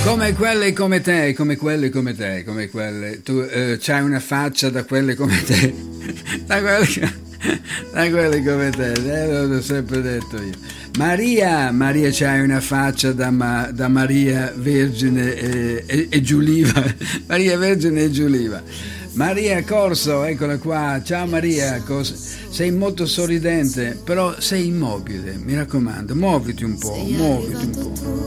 Come quelle come te, come quelle come te, come quelle. Tu c'hai una faccia da quelle come te, da quelle come te, l'ho sempre detto io. Maria, c'hai una faccia da Maria Vergine e Giuliva, Maria Vergine e Giuliva. Maria Corso, eccola qua, ciao Maria, sei molto sorridente, però sei immobile, mi raccomando, muoviti un po', muoviti un po'.